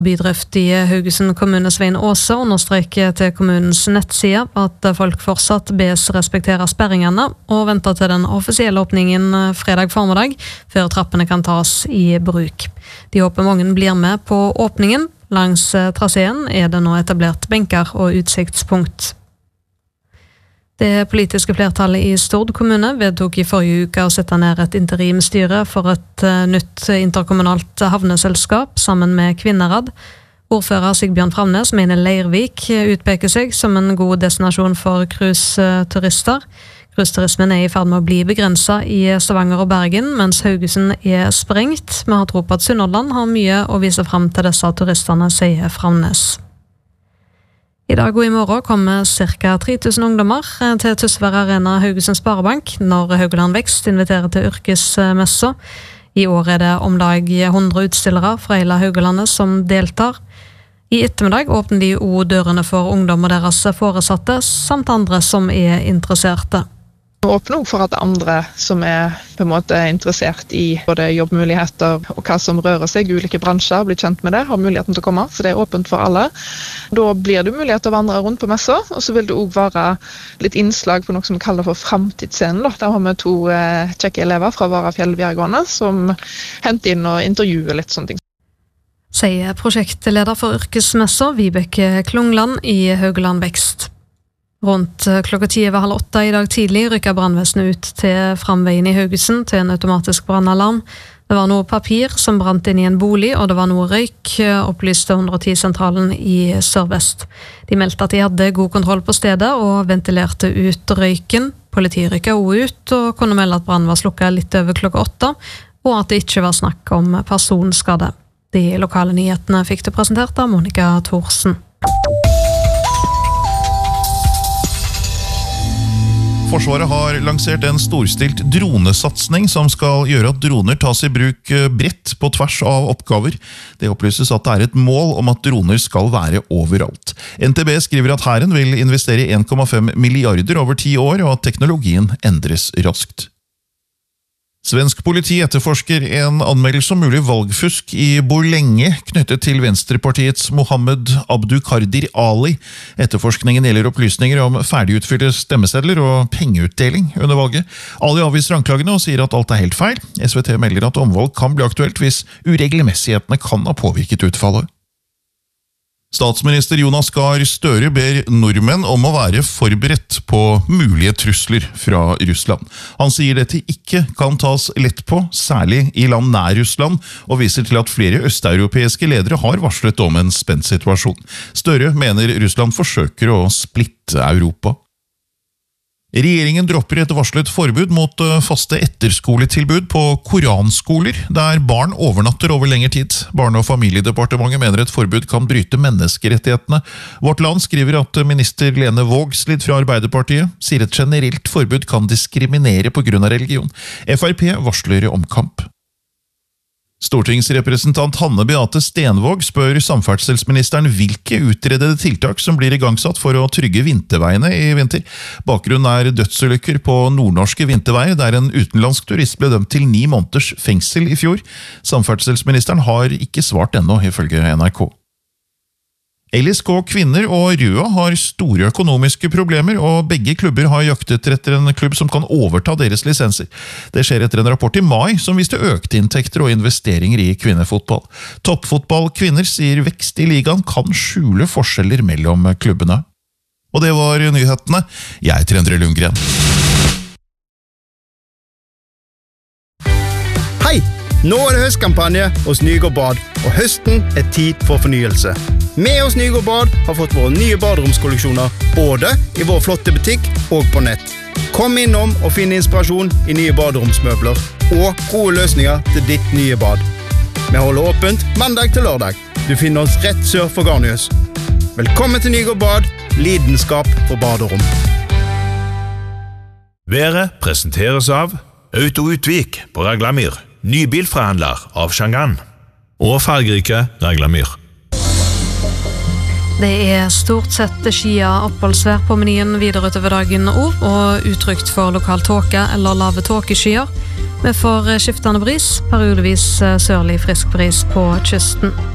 Bydrift i Haugesund kommune Svein Åse understreker til kommunens nettside at folk fortsatt bes respektere sperringene og venter til den offisielle åpningen fredag formiddag før trappene kan tas i bruk. De håper mange blir med på åpningen. Langs traseen er det nå etablert benker og utsiktspunkt. Det politiske flertallet i Stord kommune vedtok i forrige uke å sette ned et interimstyre for et nytt interkommunalt havneselskap sammen med Kvinnherad. Ordfører Sigbjørn Framnes mener Leirvik utpeker seg som en god destinasjon for cruiseturister. Cruiseturismen er i ferd med å bli begrenset i Stavanger og Bergen, mens Haugesund er sprengt. Vi har tro på at Sunnhordland har mye å vise frem til disse turistene, sier Framnes. I dag og i morgen kommer ca. 3000 ungdommer til Tysvær Arena Haugesund Sparebank når Haugaland Vekst inviterer til yrkesmessa. I år er det om lag 100 utstillere fra hele Haugalandet som deltar. I ettermiddag åpner de dørene for ungdom og deres foresatte, samt andre som er interesserte. Vi åpner også for at andre som er på en måte interessert i både jobbmuligheter og hva som rører seg i ulike bransjer, blir kjent med det, har muligheten til å komme, så det er åpent for alle. Da blir det mulighet til å vandre rundt på messa, og så vil det også være litt innslag på noe som vi kaller for Framtidsscenen. Der har vi 2 kjekke elever fra Varafjell videregående som henter inn og intervjuer litt sånne ting. Sier prosjektleder for yrkesmessa Vibeke Klungland i Haugaland Vekst. Rundt klokka 7:30 i dag tidlig rykket brannvesenet ut til framveien i Haugesund til en automatisk brannalarm. Det var noe papir som brant inn i en bolig, og det var noe røyk, opplyste 110-sentralen i Sør-Vest. De meldte at de hadde god kontroll på stedet og ventilerte ut røyken. Politiet rykket også ut og kunne melde at brannen var slukket litt over klokka 8, og at det ikke var snakk om personskade. De lokale nyhetene fikk det presentert av Monica Thorsen. Forsvaret har lansert en storstilt dronesatsning som skal gjøre at droner tas i bruk bredt på tvers av oppgaver. Det opplyses at det er et mål om at droner skal være overalt. NTB skriver at hæren vil investere 1,5 milliarder over 10 år, og at teknologien endres raskt. Svensk politi etterforsker en anmeldelse om mulig valgfusk i Borlänge knyttet til Venstrepartiets Mohammed Abduqaadir Ali. Etterforskningen gjelder opplysninger om ferdigutfylte stemmesedler og pengeutdeling under valget. Ali avviser anklagene og sier at alt er helt feil. SVT melder at omvalg kan bli aktuelt hvis uregelmessighetene kan ha påvirket utfallet. Statsminister Jonas Gahr Støre ber nordmenn om å være forberedt på mulige trusler fra Russland. Han sier dette ikke kan tas lett på, særlig i land nær Russland, og viser til at flere østeuropeiske ledere har varslet om en spent situasjon. Støre mener Russland forsøker å splitte Europa. Regjeringen dropper et varslet forbud mot faste etterskoletilbud på koranskoler, der barn overnatter over lengre tid. Barne- og familiedepartementet mener et forbud kan bryte menneskerettighetene. Vårt Land skriver at minister Lene Vågslid fra Arbeiderpartiet sier et generelt forbud kan diskriminere på grunn av religion. FrP varsler omkamp. Stortingsrepresentant Hanne Beate Stenvåg spør samferdselsministeren hvilke utredede tiltak som blir igangsatt for å trygge vinterveiene i vinter. Bakgrunnen er dødsulykker på nordnorske vinterveier, der en utenlandsk turist ble dømt til 9 måneders fengsel i fjor. Samferdselsministeren har ikke svart ennå, ifølge NRK. LSK Kvinner og Røa har store økonomiske problemer, og begge klubber har jaktet etter en klubb som kan overta deres lisenser. Det skjer etter en rapport i mai som viste økte inntekter og investeringer i kvinnefotball. Toppfotball kvinner sier vekst i ligaen kan skjule forskjeller mellom klubbene. Og det var nyhetene. Jeg heter Endre Lundgren. Hei! Nå er det høstkampanje hos Nygård Bad, og høsten er tid for fornyelse. Vi hos Nygård Bad har fått våre nye baderomskolleksjoner, både i vår flotte butikk og på nett. Kom innom og finn inspirasjon i nye baderomsmøbler, og gode løsninger til ditt nye bad. Vi holder åpent mandag til lørdag. Du finner oss rett sør for Garnius. Velkommen til Nygård Bad, lidenskap for baderom. Været presenteres av Auto-Utvik på Raglamyr. Ny bilforhandler av Shangan. Og fargerike Raglamyr. Det er stort sett skia oppholdsvær på menyen videre utover dagen og utrygt for lokal tåke eller lave tåkeskyer. Vi får skiftende bris, periodevis sørlig frisk bris på kysten.